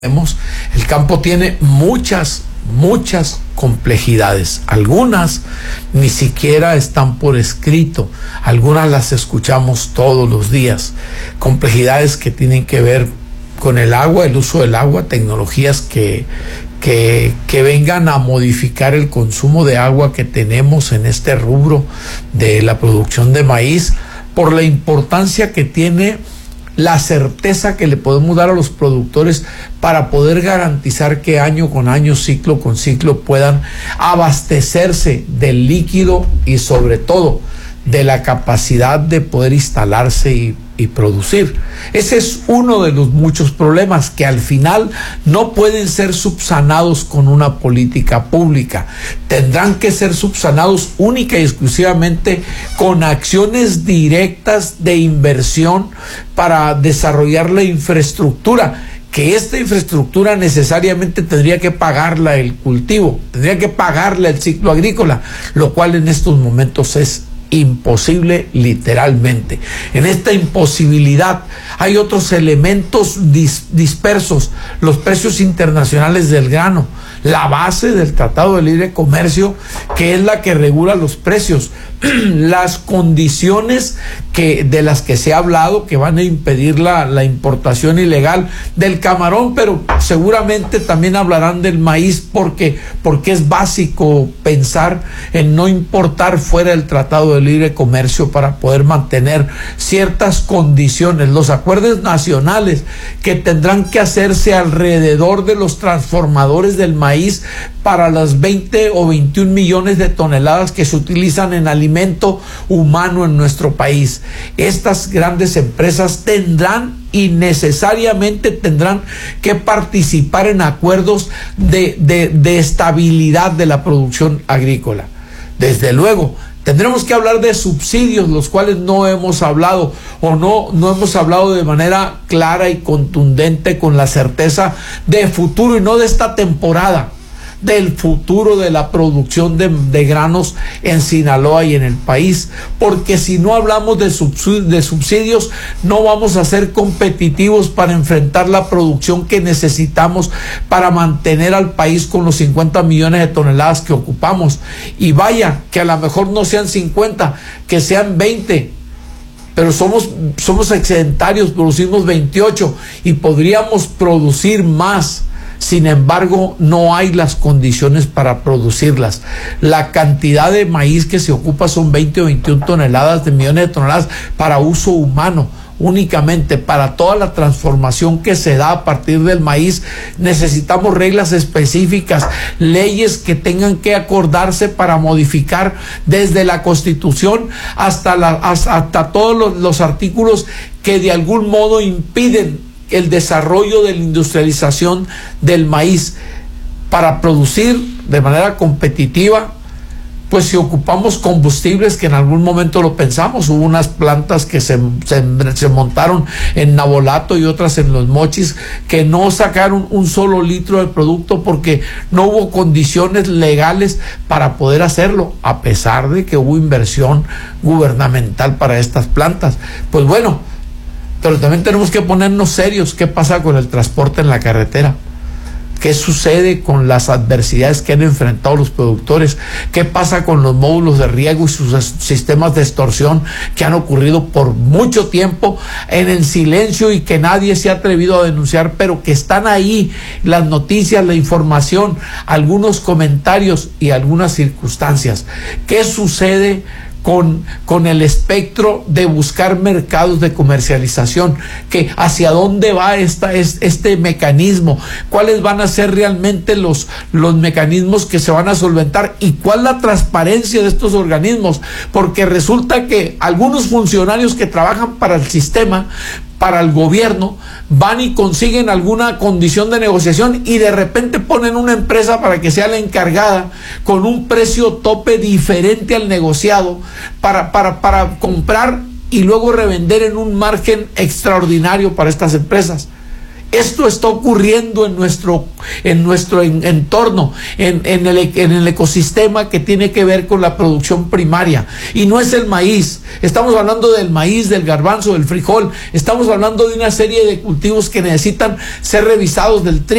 El campo tiene muchas complejidades. Algunas ni siquiera están por escrito, algunas las escuchamos todos los días. Complejidades que tienen que ver con el agua, el uso del agua, tecnologías que vengan a modificar el consumo de agua que tenemos en este rubro de la producción de maíz, por la importancia que tiene la certeza que le podemos dar a los productores para poder garantizar que año con año, ciclo con ciclo, puedan abastecerse del líquido y sobre todo de la capacidad de poder instalarse y producir. Ese es uno de los muchos problemas que al final no pueden ser subsanados con una política pública. Tendrán que ser subsanados única y exclusivamente con acciones directas de inversión para desarrollar la infraestructura, que esta infraestructura necesariamente tendría que pagarla el cultivo, tendría que pagarla el ciclo agrícola, lo cual en estos momentos es imposible, literalmente. En esta imposibilidad hay otros elementos dispersos: los precios internacionales del grano, la base del Tratado de Libre Comercio, que es la que regula los precios, las condiciones de las que se ha hablado, que van a impedir la importación ilegal del camarón, pero seguramente también hablarán del maíz, porque es básico pensar en no importar fuera del Tratado de Libre Comercio para poder mantener ciertas condiciones, los acuerdos nacionales que tendrán que hacerse alrededor de los transformadores del maíz para las 20 o 21 millones de toneladas que se utilizan en alimento humano en nuestro país. Estas grandes empresas tendrán y necesariamente tendrán que participar en acuerdos de estabilidad de la producción agrícola. Desde luego, tendremos que hablar de subsidios, los cuales no hemos hablado, o no hemos hablado de manera clara y contundente, con la certeza de futuro y no de esta temporada, del futuro de la producción de granos en Sinaloa y en el país, porque si no hablamos de subsidios, no vamos a ser competitivos para enfrentar la producción que necesitamos para mantener al país con los 50 millones de toneladas que ocupamos. Y vaya, que a lo mejor no sean 50, que sean 20, pero somos excedentarios, producimos 28 y podríamos producir más. Sin embargo, no hay las condiciones para producirlas. La cantidad de maíz que se ocupa son 20 o 21 toneladas de millones de toneladas para uso humano. Únicamente para toda la transformación que se da a partir del maíz necesitamos reglas específicas, leyes que tengan que acordarse para modificar desde la Constitución hasta todos los artículos que de algún modo impiden el desarrollo de la industrialización del maíz. Para producir de manera competitiva, pues si ocupamos combustibles, que en algún momento lo pensamos, hubo unas plantas que se montaron en Navolato y otras en Los Mochis que no sacaron un solo litro del producto porque no hubo condiciones legales para poder hacerlo, a pesar de que hubo inversión gubernamental para estas plantas. Pues bueno, pero también tenemos que ponernos serios. ¿Qué pasa con el transporte en la carretera? ¿Qué sucede con las adversidades que han enfrentado los productores? ¿Qué pasa con los módulos de riego y sus sistemas de extorsión que han ocurrido por mucho tiempo en el silencio y que nadie se ha atrevido a denunciar, pero que están ahí las noticias, la información, algunos comentarios y algunas circunstancias? ¿Qué sucede con el espectro de buscar mercados de comercialización? Que hacia dónde va este mecanismo, cuáles van a ser realmente los mecanismos que se van a solventar y cuál la transparencia de estos organismos, porque resulta que algunos funcionarios que trabajan para el sistema, para el gobierno, van y consiguen alguna condición de negociación y de repente ponen una empresa para que sea la encargada con un precio tope diferente al negociado para comprar y luego revender en un margen extraordinario para estas empresas. Esto está ocurriendo en nuestro entorno, en el ecosistema que tiene que ver con la producción primaria. Y no es el maíz. Estamos hablando del maíz, del garbanzo, del frijol. Estamos hablando de una serie de cultivos que necesitan ser revisados, del trigo.